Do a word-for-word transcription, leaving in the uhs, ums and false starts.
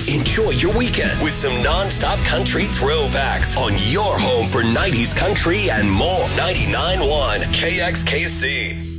Enjoy your weekend with some non-stop country throwbacks on your home for nineties country and more. ninety-nine point one K X K C.